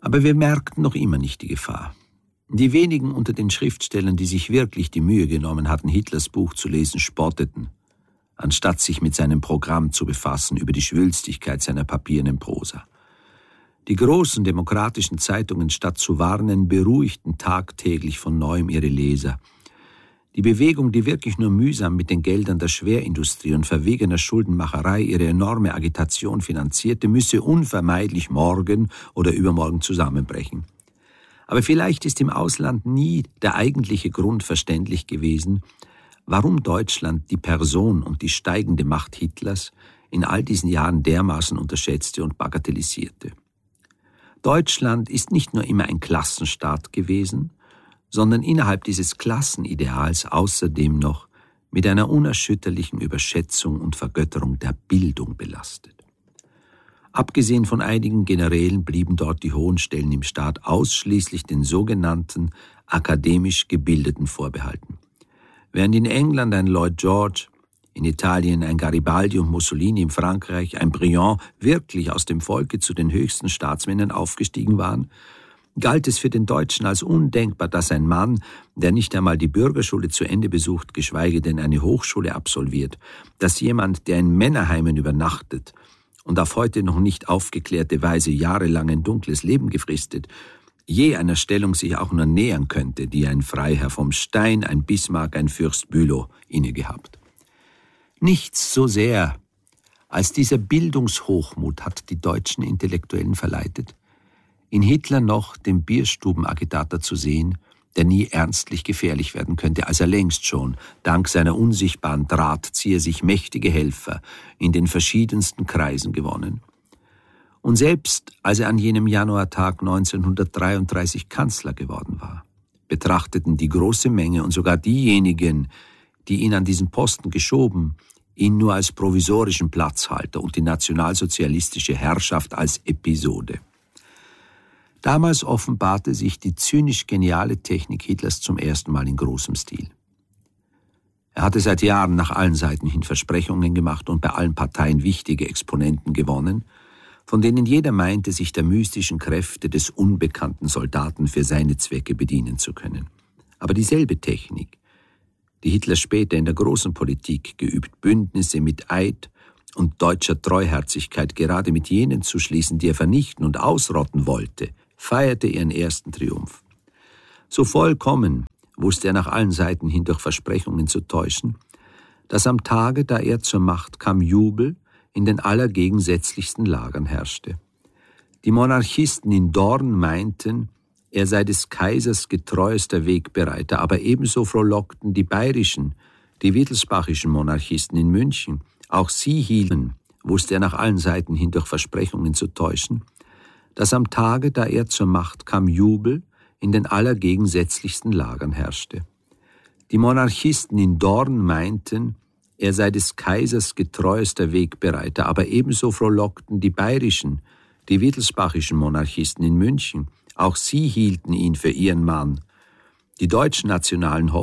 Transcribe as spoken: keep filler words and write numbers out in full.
Aber wir merkten noch immer nicht die Gefahr. Die wenigen unter den Schriftstellern, die sich wirklich die Mühe genommen hatten, Hitlers Buch zu lesen, spotteten, anstatt sich mit seinem Programm zu befassen über die Schwülstigkeit seiner papiernen Prosa. Die großen demokratischen Zeitungen, statt zu warnen, beruhigten tagtäglich von neuem ihre Leser. Die Bewegung, die wirklich nur mühsam mit den Geldern der Schwerindustrie und verwegener Schuldenmacherei ihre enorme Agitation finanzierte, müsse unvermeidlich morgen oder übermorgen zusammenbrechen. Aber vielleicht ist im Ausland nie der eigentliche Grund verständlich gewesen, warum Deutschland die Person und die steigende Macht Hitlers in all diesen Jahren dermaßen unterschätzte und bagatellisierte. Deutschland ist nicht nur immer ein Klassenstaat gewesen, sondern innerhalb dieses Klassenideals außerdem noch mit einer unerschütterlichen Überschätzung und Vergötterung der Bildung belastet. Abgesehen von einigen Generälen blieben dort die hohen Stellen im Staat ausschließlich den sogenannten akademisch Gebildeten vorbehalten. Während in England ein Lloyd George, in Italien ein Garibaldi und Mussolini, in Frankreich ein Briand wirklich aus dem Volke zu den höchsten Staatsmännern aufgestiegen waren, galt es für den Deutschen als undenkbar, dass ein Mann, der nicht einmal die Bürgerschule zu Ende besucht, geschweige denn eine Hochschule absolviert, dass jemand, der in Männerheimen übernachtet und auf heute noch nicht aufgeklärte Weise jahrelang ein dunkles Leben gefristet, je einer Stellung sich auch nur nähern könnte, die ein Freiherr vom Stein, ein Bismarck, ein Fürst Bülow inne gehabt. Nichts so sehr als dieser Bildungshochmut hat die deutschen Intellektuellen verleitet, in Hitler noch den Bierstubenagitator zu sehen, der nie ernstlich gefährlich werden könnte, als er längst schon, dank seiner unsichtbaren Drahtzieher, sich mächtige Helfer in den verschiedensten Kreisen gewonnen. Und selbst als er an jenem Januartag neunzehnhundertdreiunddreißig Kanzler geworden war, betrachteten die große Menge und sogar diejenigen, die ihn an diesen Posten geschoben, ihn nur als provisorischen Platzhalter und die nationalsozialistische Herrschaft als Episode. Damals offenbarte sich die zynisch geniale Technik Hitlers zum ersten Mal in großem Stil. Er hatte seit Jahren nach allen Seiten hin Versprechungen gemacht und bei allen Parteien wichtige Exponenten gewonnen, von denen jeder meinte, sich der mystischen Kräfte des unbekannten Soldaten für seine Zwecke bedienen zu können. Aber dieselbe Technik, die Hitler später in der großen Politik geübt, Bündnisse mit Eid und deutscher Treuherzigkeit gerade mit jenen zu schließen, die er vernichten und ausrotten wollte, feierte ihren ersten Triumph. So vollkommen wusste er nach allen Seiten hin durch Versprechungen zu täuschen, dass am Tage, da er zur Macht kam, Jubel in den allergegensätzlichsten Lagern herrschte. Die Monarchisten in Dorn meinten, er sei des Kaisers getreuester Wegbereiter, aber ebenso frohlockten die bayerischen, die wittelsbachischen Monarchisten in München. Auch sie hielten, wusste er nach allen Seiten hin durch Versprechungen zu täuschen, dass am Tage, da er zur Macht kam, Jubel in den allergegensätzlichsten Lagern herrschte. Die Monarchisten in Dorn meinten, er sei des Kaisers getreuester Wegbereiter, aber ebenso frohlockten die bayerischen, die wittelsbachischen Monarchisten in München. Auch sie hielten ihn für ihren Mann. Die deutschen nationalen